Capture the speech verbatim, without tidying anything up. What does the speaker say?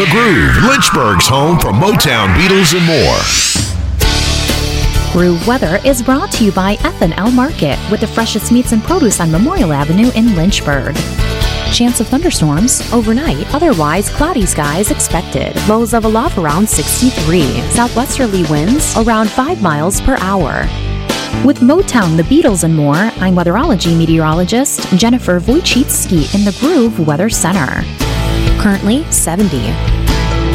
The Groove, Lynchburg's home for Motown, Beatles, and more. Groove Weather is brought to you by F and L Market, with the freshest meats and produce on Memorial Avenue in Lynchburg. Chance of thunderstorms overnight, otherwise cloudy skies expected. Lows level off around sixty-three. Southwesterly winds around five miles per hour. With Motown, the Beatles, and more, I'm weatherology meteorologist Jennifer Wojcicki in the Groove Weather Center. Currently seventy.